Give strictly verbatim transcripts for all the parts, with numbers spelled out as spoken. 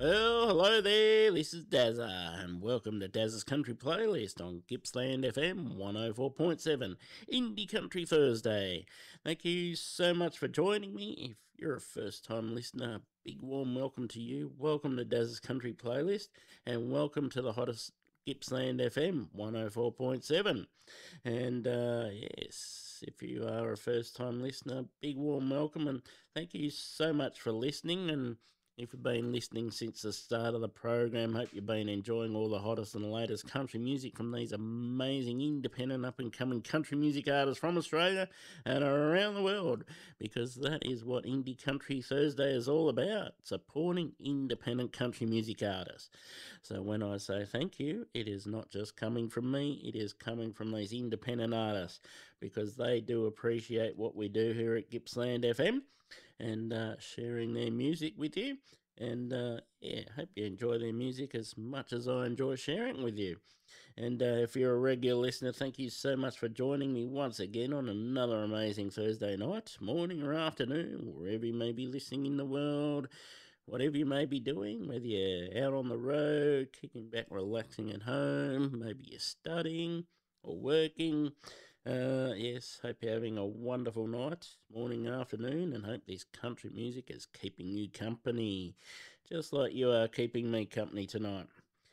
Well, hello there. This is Dazza, and welcome to Dazza's Country Playlist on Gippsland F M one oh four point seven, Indie Country Thursday. Thank you so much for joining me. If you're a first time listener, big warm welcome to you. Welcome to Dazza's Country Playlist, and welcome to the hottest Gippsland F M one oh four point seven. And uh, yes, if you are a first time listener, big warm welcome, and thank you so much for listening. And if you've been listening since the start of the program, hope you've been enjoying all the hottest and latest country music from these amazing independent up and coming country music artists from Australia and around the world, because that is what Indie Country Thursday is all about, supporting independent country music artists. So when I say thank you, it is not just coming from me, it is coming from these independent artists, because they do appreciate what we do here at Gippsland F M and uh, sharing their music with you. And uh, yeah, hope you enjoy their music as much as I enjoy sharing with you. And uh, if you're a regular listener, thank you so much for joining me once again on another amazing Thursday night, morning or afternoon, wherever you may be listening in the world. Whatever you may be doing, whether you're out on the road, kicking back, relaxing at home, maybe you're studying or working. Uh, yes, hope you're having a wonderful night, morning, afternoon, and hope this country music is keeping you company, just like you are keeping me company tonight.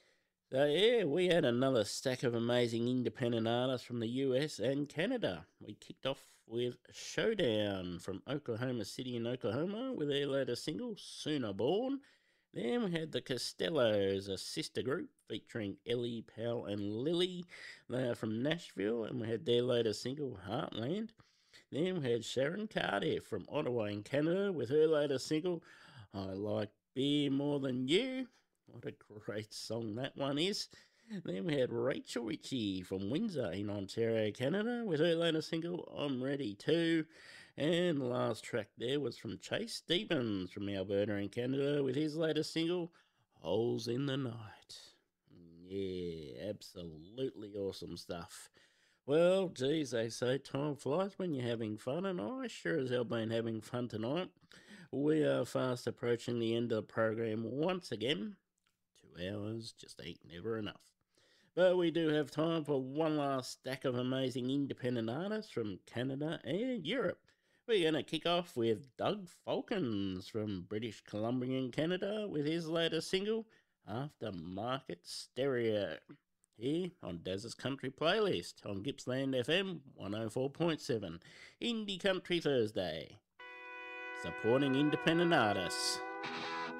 So yeah, we had another stack of amazing independent artists from the U S and Canada. We kicked off with Showdown from Oklahoma City in Oklahoma with their latest single, Sooner Born. Then we had the Costellos, a sister group featuring Ellie, Powell and Lily. They are from Nashville, and we had their latest single, Heartland. Then we had Sharon Cardiff from Ottawa in Canada with her latest single, I Like Beer More Than You. What a great song that one is. Then we had Rachel Ritchie from Windsor in Ontario, Canada with her latest single, I'm Ready Too. And the last track there was from Chase Stevens from Alberta in Canada with his latest single, Holes in the Night. Yeah, absolutely awesome stuff. Well, geez, they say time flies when you're having fun, and I sure as hell been having fun tonight. We are fast approaching the end of the program once again. Two hours just ain't never enough. But we do have time for one last stack of amazing independent artists from Canada and Europe. We're going to kick off with Doug Falkins from British Columbia in Canada with his latest single, Aftermarket Stereo, here on Daz's Country Playlist on Gippsland F M one oh four point seven, Indie Country Thursday, supporting independent artists.